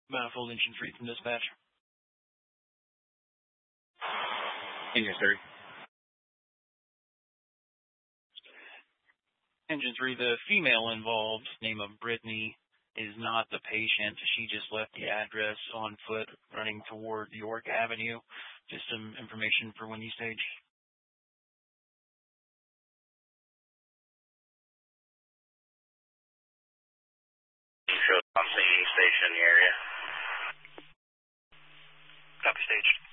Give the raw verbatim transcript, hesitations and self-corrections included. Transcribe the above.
Manifold engine three from dispatch. Engine three. Engine three, the female involved, name of Brittany, is not the patient. She just left the address on foot running toward York Avenue. Just some information for when you stage. I'm seeing station in the area. Copy, staged.